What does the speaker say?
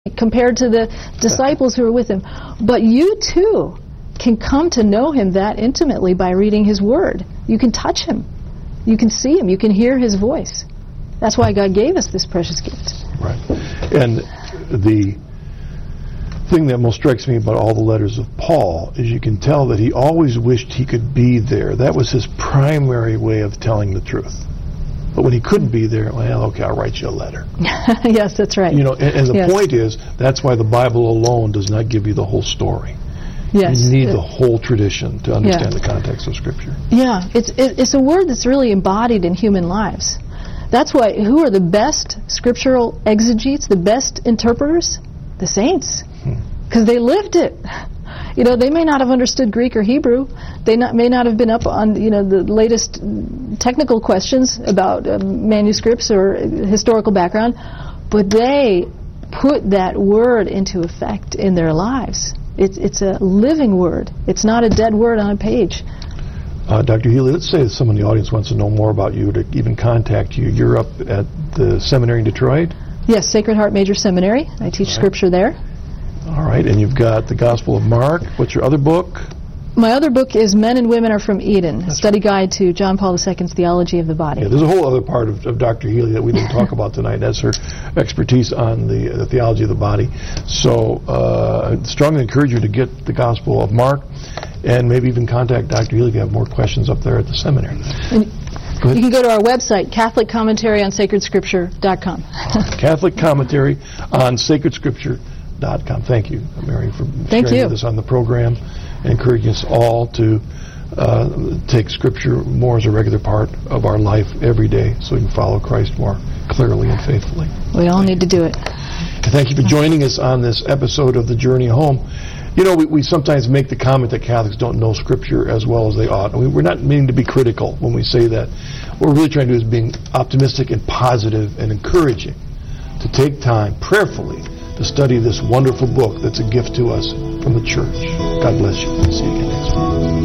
compared to the disciples who were with him. But you too can come to know him that intimately by reading his word. You can touch him. You can see him. You can hear his voice. That's why God gave us this precious gift. Right. And the thing that most strikes me about all the letters of Paul is you can tell that he always wished he could be there. That was his primary way of telling the truth. But when he couldn't be there, well, okay, I'll write you a letter. Yes, that's right. You know, and the point is, that's why the Bible alone does not give you the whole story. Yes. You need the whole tradition to understand the context of Scripture. Yeah, it's a word that's really embodied in human lives. That's why, who are the best scriptural exegetes, the best interpreters? The saints. Because they lived it. You know, they may not have understood Greek or Hebrew. They may not have been up on, the latest technical questions about manuscripts or historical background, but they put that word into effect in their lives. It's a living word. It's not a dead word on a page. Dr. Healy, let's say someone in the audience wants to know more about you, to even contact you. You're up at the seminary in Detroit? Yes, Sacred Heart Major Seminary. I teach Scripture there. All right, and you've got the Gospel of Mark. What's your other book? My other book is Men and Women Are From Eden, a study guide to John Paul II's Theology of the Body. Yeah, there's a whole other part of Dr. Healy that we didn't talk about tonight. That's her expertise on the theology of the body. So I strongly encourage you to get the Gospel of Mark and maybe even contact Dr. Healy if you have more questions up there at the seminary. You can go to our website, Catholic Commentary on SacredScripture.com. Catholic Commentary on SacredScripture.com. Thank you, Mary, for sharing with us on the program and encouraging us all to take Scripture more as a regular part of our life every day so we can follow Christ more clearly and faithfully. We all need to do it. And thank you for joining us on this episode of The Journey Home. You know, we sometimes make the comment that Catholics don't know Scripture as well as they ought. We're not meaning to be critical when we say that. What we're really trying to do is being optimistic and positive and encouraging to take time prayerfully to study this wonderful book that's a gift to us from the Church. God bless you. See you again next week.